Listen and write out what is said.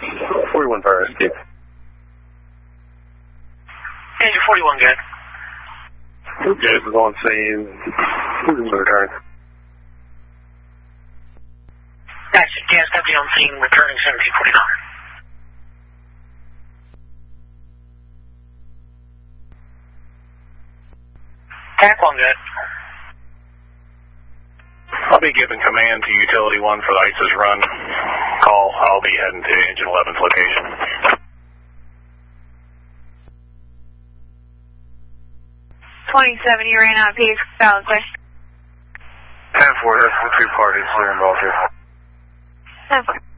41 fire escape. Engine 41 good. Good, we're on scene. Return. Gotcha, DSW on scene, returning 1749. TAC 1 good. I'll be giving command to Utility 1 for the ISIS run call. I'll be heading to Engine 11's location. 27, you ran out of PX, valid question. 10-4, there's 2 parties that are involved here. 10-4.